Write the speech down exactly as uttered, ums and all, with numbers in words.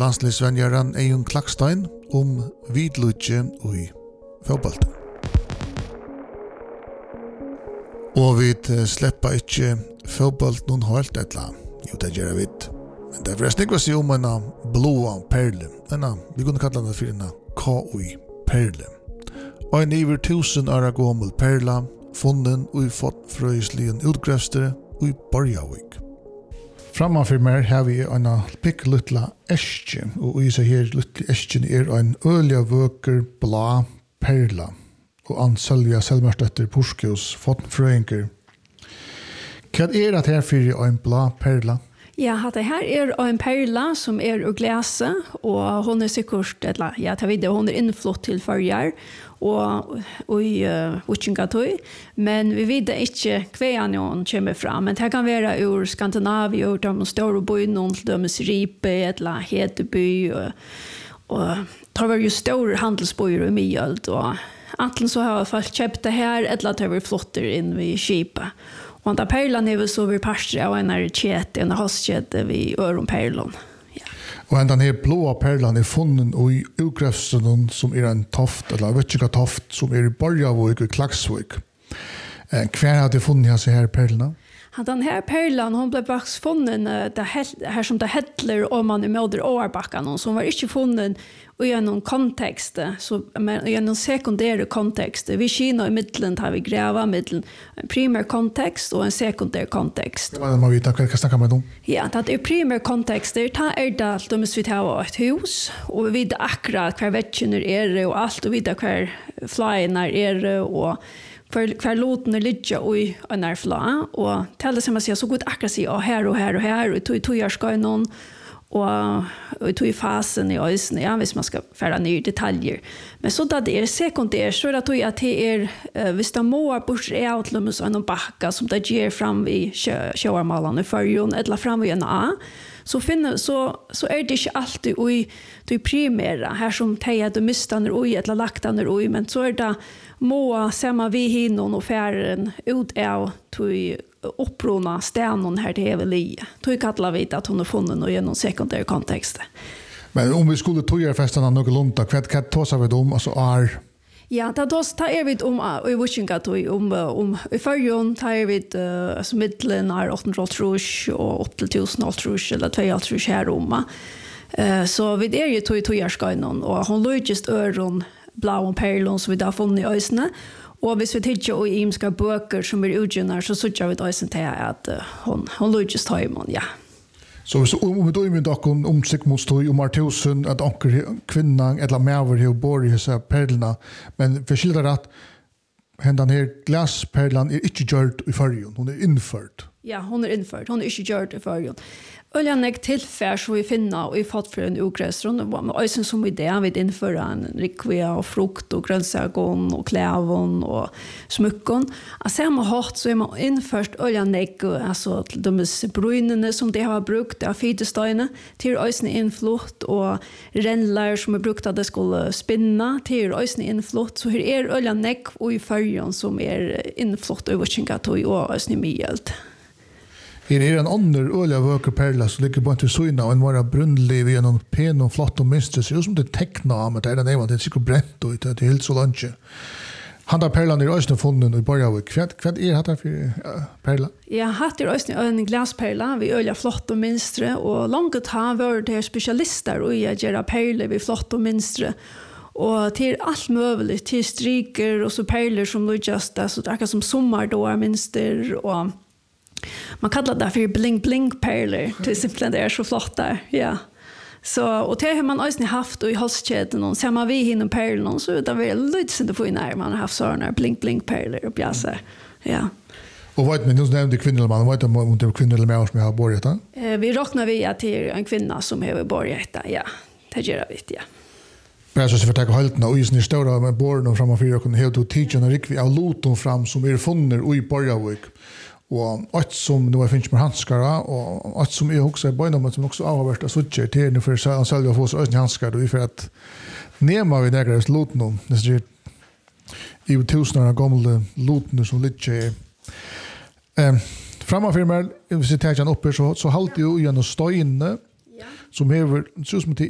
landslisvenjaren Eion Klakstein om vidlutje i fotbollen. Og vi släpper ikke fotbollen noen helt etla. Jo, det gjør vi. Men det er forresten ikke å si om en blåa perle. Denne, vi kunne kalla den for en K I-perle. Og en over tusen år gammel perla, funnen og fått frøyslige utgrøvstere og i Borgavik. Framfor meg har vi en pikk luttla eske, og i seg her luttla esken er en ølja vøker blå perla, og ansølja selvmørstøtter Porskjøs fått frøynker. Hva er det her for en blå perla? Ja, det her er en perla som er ur glase, og hon er sikkert, eller ja, ta videre, hon er innflott til førjar, og, og i uh, Utsingatøy, men vi vet ikke hva hon kommer fra, men det kan være ur Skandinavia, ur de store bøyene, til dømes Ripe, eller Hedeby, og, og det var jo store handelsbøyer i Mjøld, og antingen så har folk kjøpt det her, eller det var flotter inn ved skipet. Og da perlan er vi så vi parstre av en kjete, en hostkjete vi øron perlon. Ja. Og den her blåa perlan er funnen i ugrefsen som er en toft, eller vet ikke toft, som er i Borgavik og Klaksvik. Eh, hver har de funnet her, her perlene? Den her perlan, hon blev faktisk funnet her som det hettler om man i Møder Åarbakkan, som var ikke funnet i en kontekst, så, men i en sekundære kontekst. Vi kina i middelen har vi gräva middelen en primär kontekst og en sekundär kontekst. Ja, man vet hva snakker man om? Ja, det er primär kontekst. Det er det alt om vi tar et hus, og vi vet akkurat hver vettjener er og alt, og vi vet hver flyener er og hver, hver låten er ligger i en her fly, og til det som jeg sier, så godt akkurat sier, og her og her og her, og tog jeg skal noen, og, og tog i fasen i øysene, ja, hvis man skal fære nye detaljer. Men så da det er sekundært, så er det tog at det er, uh, hvis det må bort av til dem sånn bakka, som det gjør fram i sjøarmalene i førjon, eller fram i en A, så, finner, så, så er det ikke alltid ui, det primære, her som teier du mistaner ui, eller laktaner ui, men så er det må samma vi hinnon og færen ut av tog opprona stenon her til Hevelie. Tog kattla vite at hun har funnet noe gjennom sekundære kontekst. Men om vi skulle tog er festen av noe lunta, hva, hva tås vi om, altså er? Ja, da tar vi om i Vushingatøy, om, om i førjon tar vi uh, altså middelen er åtte hundre trus og opp til tusen trus eller to trus her om. Uh, så vi er jo tog i togjerskøynen, og hun løgjest øron blå perlon som vi har funnet i øysene. Og hvis vi tittar og imska bøker som er utgjennar, så suttar vi øysen til at uh, hon, hon løgjest høymon, ja. Så hvis om vi døy med dere om Sigmundstøy, om Artusen, at anker kvinnan, eller maver har bor i disse perlene, men for skildrer at hendan her glasperlen er ikke gjørt i fargen, hun er innført. Ja, hon er innført, hon er ikke gjørt i fargen. Øljan er tilfær som vi finner og vi fått for en ugrøsron, og øysen som vi det, vi innfører en rikvia og frukt og grønnsagon og klævon og smukkon. Av samme hatt så er man innført øljan er altså de brunene som de har brukt av fidestøyene, til øysen innflott og rennlar som er brukt at det skulle spinne, til øysen innflott, så her er øljan er og i fargen som er innflott og Vushingatøy og øysen i Mjøld. Her er en annen øl av vøker perla som ligger på en til søyna og en var brunnliv i en pen og flott og minstre. Så det er som det tekna av, men det er en evan, det er sikkert brent og det er helt så langt. Han har perlan i Øysten funnet i Borgavik. Hva er hatt for perla? Ja, hatt i Øysten en glasperla. Vi øl av flott og minstre, og langt har vært det spesialister og jeg gjør perler vi flott og minstre. Og til alt mulig, til striker og så perler som lujast, så det er akkurat som sommardår minster og man kallar det för bling bling perler till simpelt det är så flott där. Ja. Så och det har man också haft och i halsketen och samma vi hinner perlen så det var lite synd att få in när man har haft såna bling bling perler och pjäser. Ja. Och vad men nu nämnde kvinnor man vet om det kvinnor eller mer som har borgat då? Eh vi räknar vi att det är en kvinna som har borgat ja. Det gör vi ja. Men så för att ta hållna och isen är stora med borren fram och fyra kunde helt och teachen och rikvi av loton fram som är funner och i Borgavik. Og alt som nå er finnes med handskere, og alt som er også i bøynommet, som også har vært av suttje til nå for å selge å få seg øyne handskere, og vi får at nema vi nærmere loten om, nesten i tusener av gamle lotene som ligger eh, framfor meg, hvis jeg tar den oppe, så, så halte jo gjennom støyene, som hever, så som